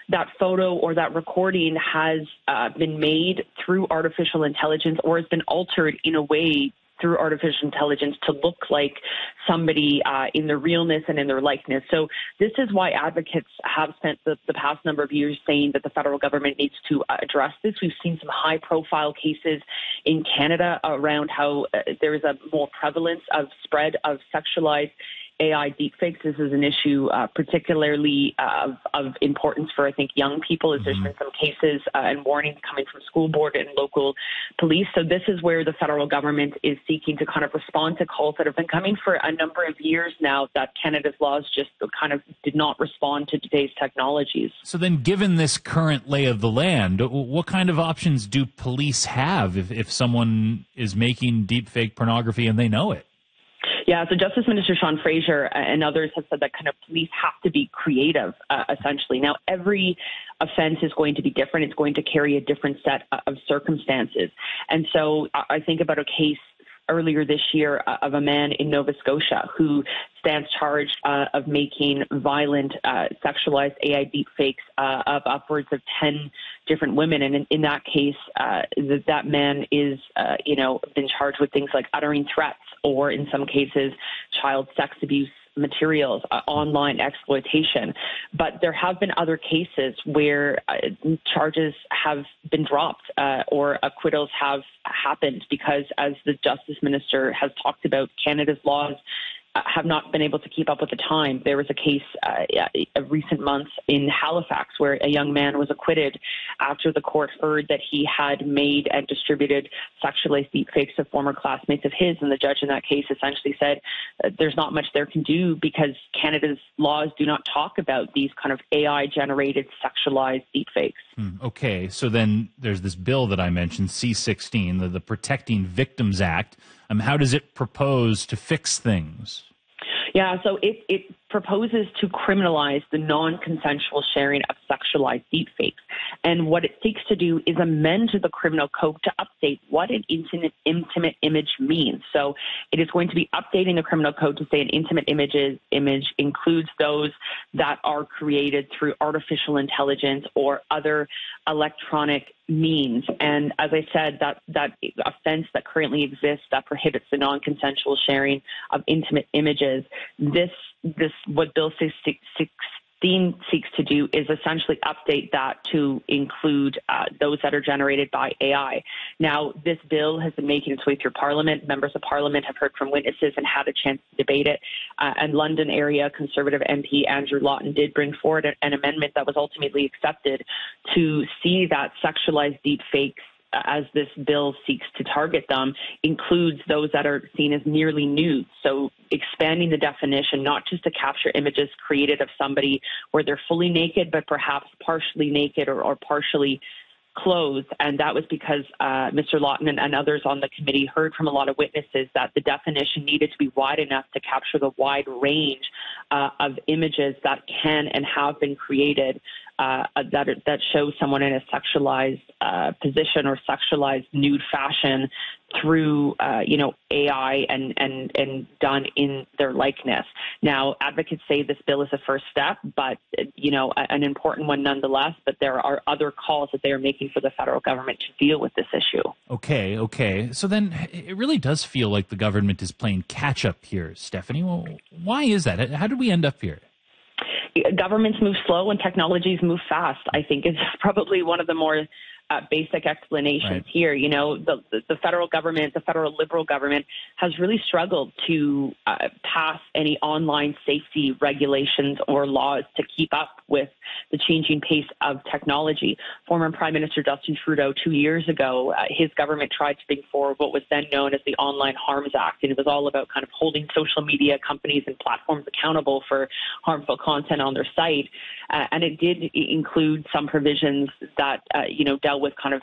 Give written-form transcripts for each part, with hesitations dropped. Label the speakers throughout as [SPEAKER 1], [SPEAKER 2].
[SPEAKER 1] that photo or that recording has been made through artificial intelligence or has been altered in a way through artificial intelligence to look like somebody in their realness and in their likeness. So this is why advocates have spent the past number of years saying that the federal government needs to address this. We've seen some high-profile cases in Canada around how there is a more prevalence of spread of sexualized AI deepfakes. This is an issue particularly of importance for, I think, young people, as there's been some cases and warnings coming from school board and local police. So this is where the federal government is seeking to kind of respond to calls that have been coming for a number of years now that Canada's laws just kind of did not respond to today's technologies.
[SPEAKER 2] So then, given this current lay of the land, what kind of options do police have if someone is making deepfake pornography and they know it?
[SPEAKER 1] Yeah, so Justice Minister Sean Fraser and others have said that kind of police have to be creative, essentially. Now, every offense is going to be different. It's going to carry a different set of circumstances. And so I think about a case earlier this year of a man in Nova Scotia who stands charged of making violent sexualized AI deepfakes of upwards of 10 different women. And in that case, that man is, been charged with things like uttering threats or in some cases child sex abuse materials, online exploitation. But there have been other cases where charges have been dropped or acquittals have happened because, as the Justice Minister has talked about, Canada's laws have not been able to keep up with the time. There was a case of recent months in Halifax where a young man was acquitted after the court heard that he had made and distributed sexualized deepfakes of former classmates of his. And the judge in that case essentially said there's not much there can do because Canada's laws do not talk about these kind of AI-generated sexualized deepfakes.
[SPEAKER 2] Okay, so then there's this bill that I mentioned, C-16, the Protecting Victims Act. How does it propose to fix things?
[SPEAKER 1] Yeah, so it proposes to criminalize the non-consensual sharing of sexualized deepfakes. And what it seeks to do is amend the criminal code to update what an intimate image means. So it is going to be updating the criminal code to say an intimate image includes those that are created through artificial intelligence or other electronic means. And as I said, that offense that currently exists that prohibits the non-consensual sharing of intimate images, this what Bill 16 seeks to do is essentially update that to include those that are generated by AI. Now, this bill has been making its way through Parliament. Members of Parliament have heard from witnesses and had a chance to debate it. And London area Conservative MP Andrew Lawton did bring forward an amendment that was ultimately accepted to see that sexualized deepfakes, as this bill seeks to target them, includes those that are seen as nearly nude. So expanding the definition, not just to capture images created of somebody where they're fully naked, but perhaps partially naked or partially clothed. And that was because Mr. Lawton and others on the committee heard from a lot of witnesses that the definition needed to be wide enough to capture the wide range of images that can and have been created that show someone in a sexualized position or sexualized nude fashion through AI and done in their likeness. Now, advocates say this bill is a first step, but an important one nonetheless. But there are other calls that they are making for the federal government to deal with this issue. Okay.
[SPEAKER 2] So then it really does feel like the government is playing catch up here, Stephanie. Well, why is that? How did we end up here?
[SPEAKER 1] Governments move slow and technologies move fast, I think, is probably one of the more basic explanations here. The federal government, the federal Liberal government, has really struggled to pass any online safety regulations or laws to keep up with the changing pace of technology. Former Prime Minister Justin Trudeau, 2 years ago, his government tried to bring forward what was then known as the Online Harms Act. And it was all about kind of holding social media companies and platforms accountable for harmful content on their site. And it did include some provisions that, dealt with kind of,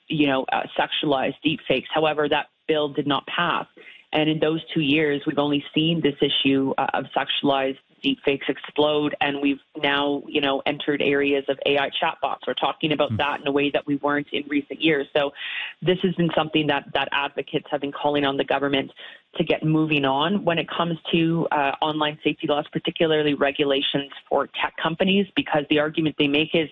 [SPEAKER 1] sexualized deepfakes. However, that bill did not pass. And in those 2 years, we've only seen this issue of sexualized deepfakes explode, and we've now, entered areas of AI chatbots. We're talking about that in a way that we weren't in recent years. So this has been something that advocates have been calling on the government to get moving on when it comes to online safety laws, particularly regulations for tech companies, because the argument they make is